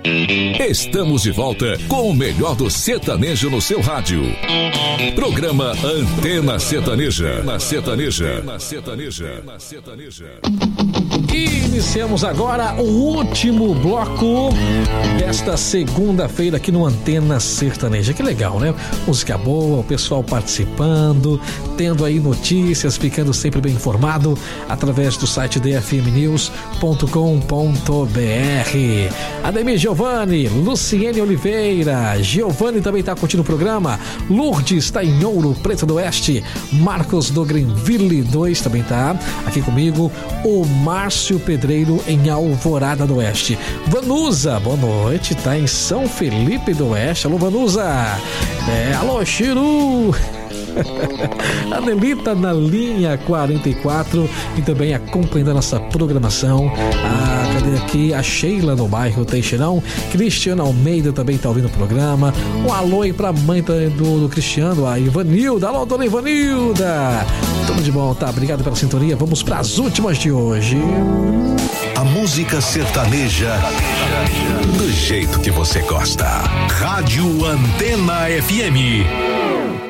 Estamos de volta com o melhor do sertanejo no seu rádio. Programa Antena Sertaneja. Iniciamos agora o último bloco desta segunda-feira aqui no Antena Sertaneja. Que legal, né? Música boa, o pessoal participando, tendo aí notícias, ficando sempre bem informado através do site dfmnews.com.br. Ademir Giovanni, Luciene Oliveira, Giovanni também está curtindo o programa, Lourdes está em Ouro Preto do Oeste, Marcos do Greenville 2 também está aqui comigo, o Márcio Pedreiro em Alvorada do Oeste. Vanusa, boa noite, tá em São Felipe do Oeste. Alô, Vanusa. Alô, Chiru. A Nelita na linha 44 e também acompanhando a nossa programação. Cadê aqui? A Sheila no bairro Teixeirão. Cristiano Almeida também tá ouvindo o programa. Um alô aí pra mãe do Cristiano, a Ivanilda. Alô, dona Ivanilda. Tudo de bom, tá? Obrigado pela sintonia. Vamos para as últimas de hoje. A música sertaneja do jeito que você gosta. Rádio Antena FM.